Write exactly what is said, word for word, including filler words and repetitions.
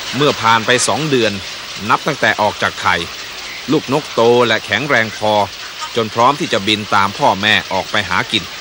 เมื่อผ่านไปสองเดือนนับตั้งแต่ออกจากไข่ลูกนกโตและแข็งแรงพอจนพร้อมที่จะบินตามพ่อแม่ออกไปหากิน